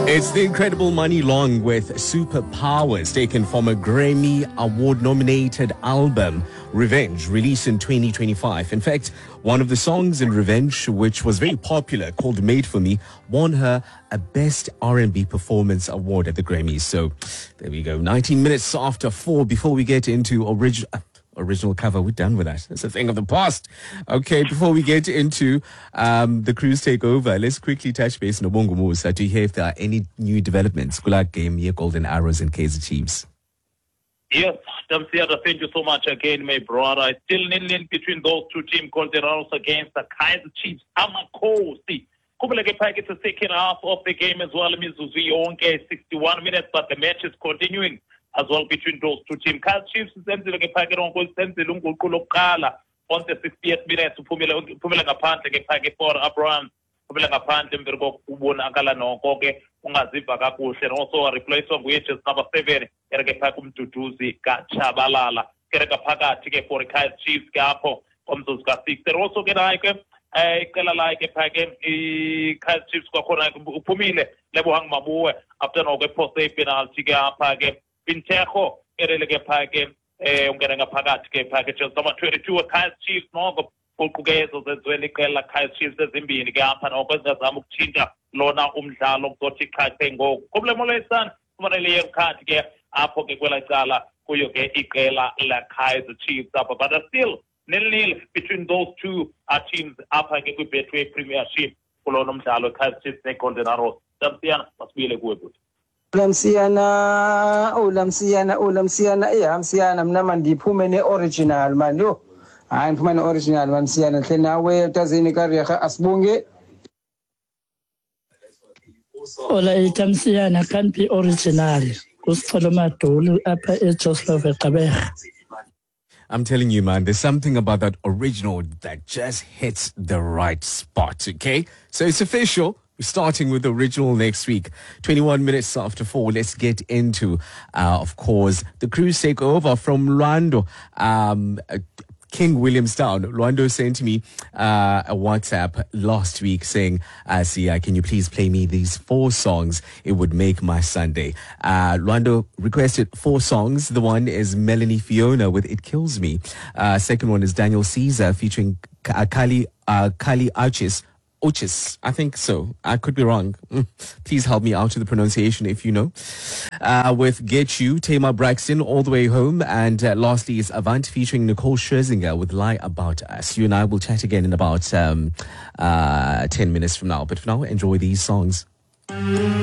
It's the incredible Money Long with Superpowers, taken from a Grammy Award-nominated album, Revenge, released in 2025. In fact, one of the songs in Revenge, which was very popular, called Made For Me, won her a Best R&B Performance Award at the Grammys. So there we go, 19 minutes after 4, before we get into original cover. We're done with that. It's a thing of the past. Okay, before we get into the cruise takeover, let's quickly touch base on Obongo Musa to hear if there are any new developments. Kulak game here, Golden Arrows and Kaizer Chiefs. Yes, Damsiata, thank you so much again, my brother. It's still nil-nil between those two teams, Golden Arrows against the Kaizer Chiefs. Amakosi. It's the second half of the game as well. Mizuzu Yonke, 61 minutes, but the match is continuing as well between those two teams. Kaizer Chiefs senzile ngephake senzile unguqulo lokuqala on the 60th minute uphumela ngaphandle ngephake for Abraham uphumela ngaphandle emveni kokubonakala noko ke ungaziva kakuhle, and also replace nguye number 7 ngephake umduduzi kaChabalala kereka phakathi ke for Kaizer Chiefs ke apho komzuzu ka6. There also ke nayo ke iqela lakhe phake iKaizer Chiefs kwakhona uphumile Lebohang Mabuwe after noko post penalty ke apha ke Pintejo ereleke phake ungena ngaphakathi ke phake just number 22 Kaizer Chiefs noko uqukezo zezwele iqela Kaizer Chiefs ezimbini ke apha noko ezazama ukuthinta lona umdlalo kuzothi iqhathe ngoku problemo lesana kufanele yekhathi ke apho ke kwela icala kuyo ke iqela la Kaizer Chiefs apha, but still nil-nil between those two teams apha ke kwi-Betway Premiership kulona umdlalo Kaizer Chiefs ne-Golden Arrows. Damsiyana masibuyele kuwe futhi. Lamsiyana msiyana mna mandiphume ne-original man yo hayi ngiphume ne-original man msiyana hle nawe tazini kariyakha asibunge ola itamsiyana can't be original kusicelo madulu apha eJoseph eGqeberha. I'm telling you, man, there's something about that original that just hits the right spot, okay? So it's official. We're starting with the original next week. 21 minutes after 4. Let's get into, of course, the cruise takeover from Lwando. King Williamstown. Lwando sent me a WhatsApp last week saying, Sia, can you please play me these 4 songs? It would make my Sunday. Lwando requested 4 songs. The one is Melanie Fiona with It Kills Me. Second one is Daniel Caesar featuring Kali Uchis, I think so. I could be wrong. Please help me out with the pronunciation if you know. With Get You, Tamar Braxton, All the Way Home. And lastly is Avant featuring Nicole Scherzinger with Lie About Us. You and I will chat again in about 10 minutes from now. But for now, enjoy these songs.